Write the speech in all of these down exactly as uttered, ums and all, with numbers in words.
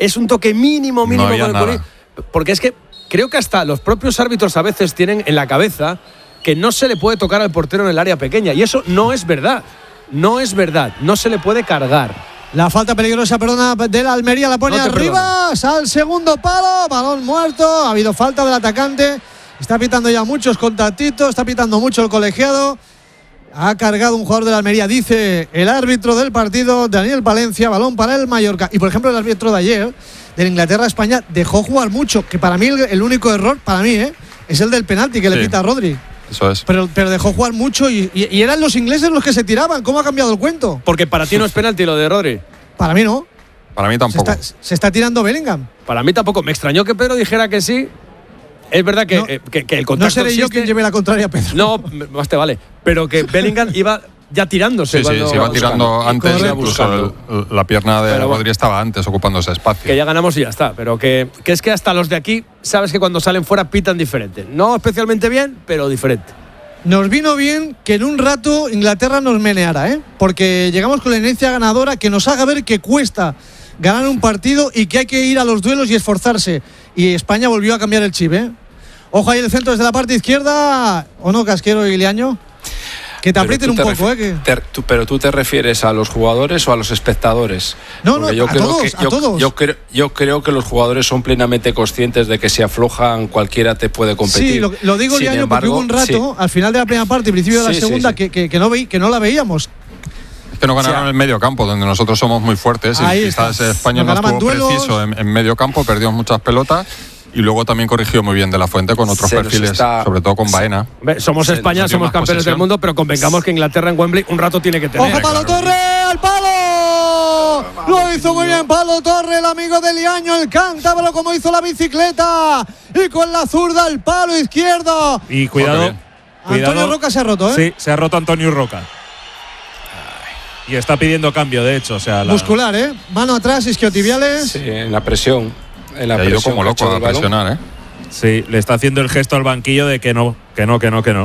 es un toque mínimo, mínimo no con el cuello. Porque es que creo que hasta los propios árbitros a veces tienen en la cabeza que no se le puede tocar al portero en el área pequeña. Y eso no es verdad. No es verdad. No se le puede cargar. La falta peligrosa, perdona, de la Almería la pone no arriba, al segundo palo, balón muerto, ha habido falta del atacante, está pitando ya muchos contactitos, está pitando mucho el colegiado, ha cargado un jugador de la Almería, dice el árbitro del partido, Daniel Palencia, balón para el Mallorca. Y por ejemplo el árbitro de ayer, de Inglaterra-España, dejó jugar mucho, que para mí el, el único error, para mí, ¿eh? es el del penalti que sí. le pita a Rodri. Eso es. Pero, pero dejó jugar mucho y, y, y eran los ingleses los que se tiraban. ¿Cómo ha cambiado el cuento? Porque para ti no es penalti lo de Rodri. Para mí no. Para mí tampoco. Se está, se está tirando Bellingham. Para mí tampoco. Me extrañó que Pedro dijera que sí. Es verdad que, no, eh, que, que el contacto No seré existe. yo quien lleve la contraria a Pedro. No, más te vale. Pero que Bellingham iba ya tirándose. Sí, sí, se iba tirando antes. Corre, incluso el, la pierna de pero, Rodri estaba antes ocupando ese espacio. Que ya ganamos y ya está. Pero que, que es que hasta los de aquí, sabes que cuando salen fuera pitan diferente. No especialmente bien, pero diferente. Nos vino bien que en un rato Inglaterra nos meneara, ¿eh? Porque llegamos con la inercia ganadora que nos haga ver que cuesta ganar un partido y que hay que ir a los duelos y esforzarse. Y España volvió a cambiar el chip, ¿eh? Ojo ahí el centro desde la parte izquierda. ¿O no, Casquero y Liaño? Que te aprieten un poco, ¿eh? Que... Te, tú, pero tú te refieres a los jugadores o a los espectadores. No, no, yo a creo todos, que, yo, a todos. Yo, creo, yo creo que los jugadores son plenamente conscientes de que si aflojan cualquiera te puede competir. Sí, lo, lo digo, Liaño, porque hubo un rato, sí. al final de la primera parte y principio de la sí, segunda, sí, sí. Que, que, que, no veí, que no la veíamos. Es que no ganaron o sea, el medio campo, donde nosotros somos muy fuertes. Y quizás España no estuvo duelos. preciso en, en medio campo, perdió muchas pelotas. Y luego también corrigió muy bien De la Fuente con otros se perfiles, está, sobre todo con Baena. Somos se España, somos campeones del mundo, pero convengamos que Inglaterra en Wembley un rato tiene que tener. ¡Ojo, Palo claro. Torre! ¡Al palo! Lo hizo muy bien Palo Torre, el amigo de Liaño, el cántabro, como hizo la bicicleta. Y con la zurda al palo izquierdo. Y cuidado, cuidado. Antonio Roca se ha roto, ¿eh? Sí, se ha roto Antonio Roca. Y está pidiendo cambio, de hecho. O sea, la... Muscular, ¿eh? Mano atrás, isquiotibiales. Sí, en la presión. En la ha ido como loco a presionar, ¿eh? Sí, le está haciendo el gesto al banquillo de que no, que no, que no, que no.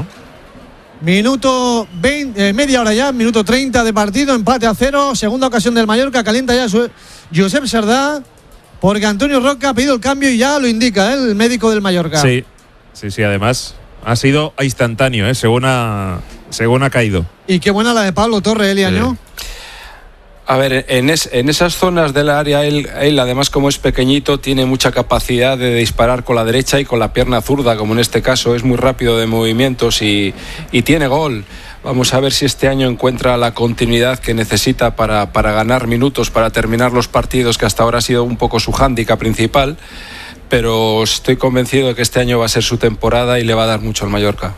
Minuto veinte, eh, media hora ya, minuto treinta de partido, empate a cero, segunda ocasión del Mallorca, calienta ya su, Josep Sardá, porque Antonio Roca ha pedido el cambio y ya lo indica, ¿eh? El médico del Mallorca. Sí, sí, sí, además ha sido instantáneo, ¿eh? Según ha, según ha caído. Y qué buena la de Pablo Torre, Eliaño. Sí. A ver, en, es, en esas zonas del área, él, él además como es pequeñito, tiene mucha capacidad de disparar con la derecha y con la pierna zurda, como en este caso, es muy rápido de movimientos y, y tiene gol. Vamos a ver si este año encuentra la continuidad que necesita para, para ganar minutos, para terminar los partidos, que hasta ahora ha sido un poco su hándicap principal, pero estoy convencido de que este año va a ser su temporada y le va a dar mucho al Mallorca.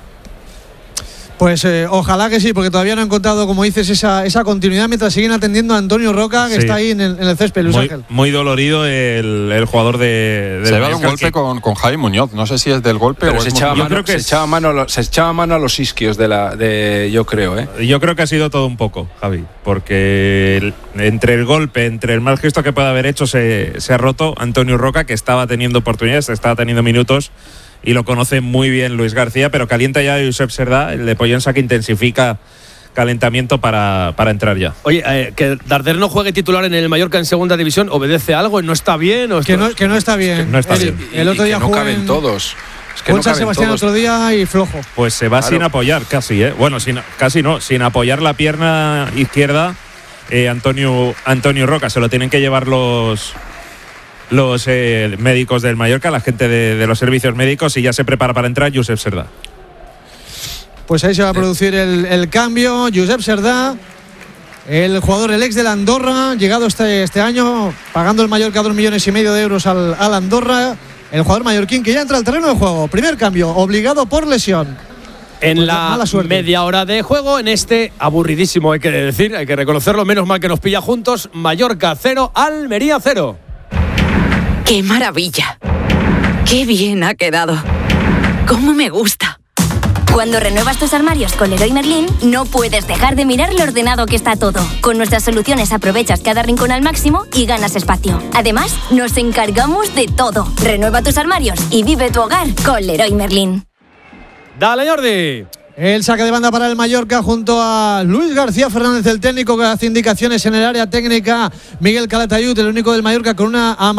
Pues eh, ojalá que sí, porque todavía no he encontrado, como dices, esa, esa continuidad mientras siguen atendiendo a Antonio Roca, que sí. está ahí en el, en el césped, Luis muy, Ángel. Muy dolorido el, el jugador de... de se ve un golpe que... con, con Javi Muñoz, no sé si es del golpe Pero o se, es echaba muy... mano, se, es... echaba mano, se echaba mano a los isquios de la, de, yo creo, ¿eh? Yo creo que ha sido todo un poco, Javi, porque el, entre el golpe, entre el mal gesto que puede haber hecho, se, se ha roto Antonio Roca, que estaba teniendo oportunidades, estaba teniendo minutos, y lo conoce muy bien Luis García, pero calienta ya Josep Sardá, el de Pollensa, que intensifica calentamiento para, para entrar ya. Oye, eh, que Darder no juegue titular en el Mallorca en segunda división, ¿obedece a algo? ¿No está bien? ¿O que, no, que no está bien. Es que no está el, bien. El otro y día que no jugó caben en... todos. Es que no San Sebastián todos. otro día y flojo. Pues se va claro. sin apoyar casi, ¿eh? Bueno, sin, casi no, sin apoyar la pierna izquierda eh, Antonio, Antonio Roca. Se lo tienen que llevar los... los eh, médicos del Mallorca, la gente de, de los servicios médicos, y ya se prepara para entrar Josep Sardá. Pues ahí se va a producir el, el cambio. Josep Sardá, el jugador, el ex del Andorra, llegado este, este año, pagando el Mallorca dos millones y medio de euros al, al Andorra. El jugador mallorquín que ya entra al terreno de juego. Primer cambio, obligado por lesión. En pues la media hora de juego, en este aburridísimo, hay que decir, hay que reconocerlo, menos mal que nos pilla juntos. Mallorca cero, Almería cero. ¡Qué maravilla! ¡Qué bien ha quedado! ¡Cómo me gusta! Cuando renuevas tus armarios con Leroy Merlin, no puedes dejar de mirar lo ordenado que está todo. Con nuestras soluciones aprovechas cada rincón al máximo y ganas espacio. Además, nos encargamos de todo. Renueva tus armarios y vive tu hogar con Leroy Merlin. ¡Dale, Jordi! El saque de banda para el Mallorca junto a Luis García Fernández, el técnico, que hace indicaciones en el área técnica. Miguel Calatayud, el único del Mallorca con una